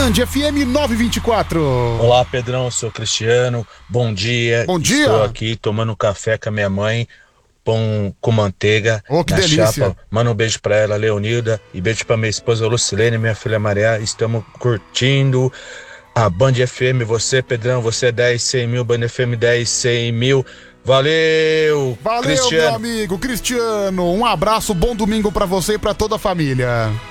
Band FM 924. Olá, Pedrão, eu sou o Cristiano. Bom dia. Bom dia. Estou aqui tomando café com a minha mãe, pão com manteiga que na delícia. chapa. Manda um beijo pra ela, Leonilda, e beijo pra minha esposa Lucilene e minha filha Maria. Estamos curtindo a Band FM. Você, Pedrão, você é 10, 100 mil, Band FM 10, 100 mil. Valeu, Cristiano. Meu amigo Cristiano. Um abraço, bom domingo pra você e pra toda a família.